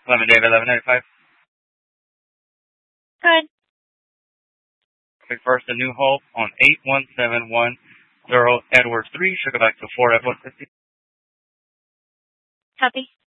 11 David, 1195. Good. Quick first, a New Hope on 81710 Edwards 3, should go back to 4 F150. Copy.